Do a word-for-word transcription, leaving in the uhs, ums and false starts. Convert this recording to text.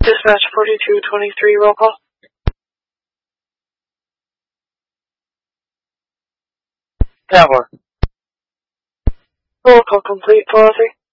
Dispatch forty-two twenty-three, roll call. Tower. Roll call complete, four oh three.